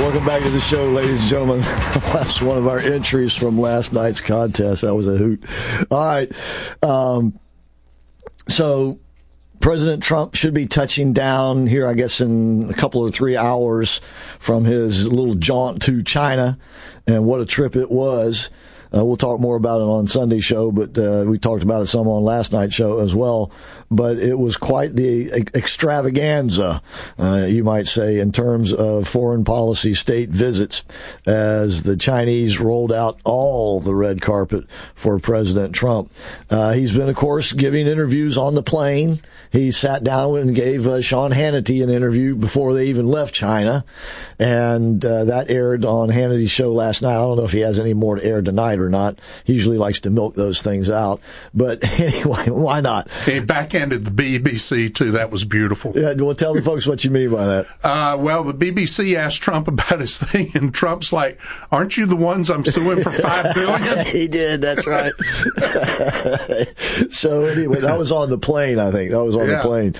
Welcome back to the show, ladies and gentlemen. That's one of our entries from last night's contest. That was a hoot. All right. So President Trump should be touching down here, I guess, in a couple or 3 hours from his little jaunt to China. And what a trip it was. We'll talk more about it on Sunday's show, but we talked about it some on last night's show as well. But it was quite the extravaganza, you might say, in terms of foreign policy state visits as the Chinese rolled out all the red carpet for President Trump. He's been, of course, giving interviews on the plane. He sat down and gave Sean Hannity an interview before they even left China, and that aired on Hannity's show last night. I don't know if he has any more to air tonight or not. He usually likes to milk those things out. But anyway, why not? He backhanded the BBC, too. That was beautiful. Yeah, well, tell the folks what you mean by that. Well, the BBC asked Trump about his thing, and Trump's like, aren't you the ones I'm suing for $5 billion? He did, that's right. So anyway, that was on the plane, I think. That was on the plane.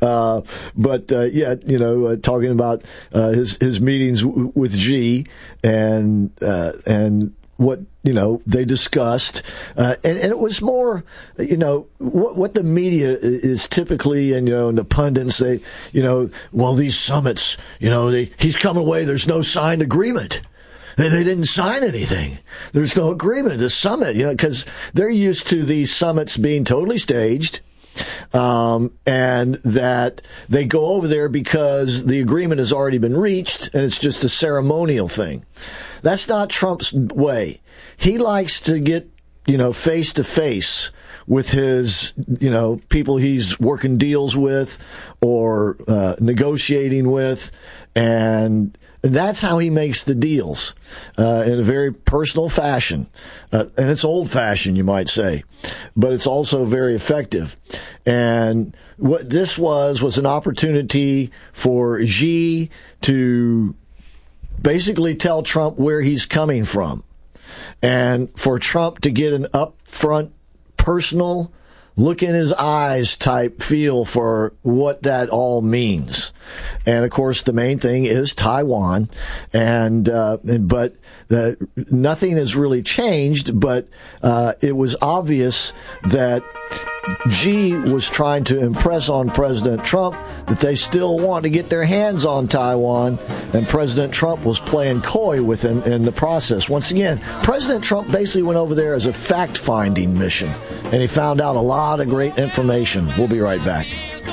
Talking about his meetings with Xi and what, they discussed. And it was more, what the media is typically, and the pundits, they, these summits, he's coming away, there's no signed agreement. They didn't sign anything. There's no agreement. The summit, because they're used to these summits being totally staged. And that they go over there because the agreement has already been reached and it's just a ceremonial thing. That's not Trump's way. He likes to get, face to face with his, people he's working deals with or negotiating with, and that's how he makes the deals, in a very personal fashion. And it's old-fashioned, you might say, but it's also very effective. And what this was an opportunity for Xi to basically tell Trump where he's coming from, and for Trump to get an upfront, personal, look in his eyes type feel for what that all means. And of course, the main thing is Taiwan, but nothing has really changed. But it was obvious that Xi was trying to impress on President Trump that they still want to get their hands on Taiwan, and President Trump was playing coy with him in the process. Once again, President Trump basically went over there as a fact-finding mission, and he found out a lot of great information. We'll be right back.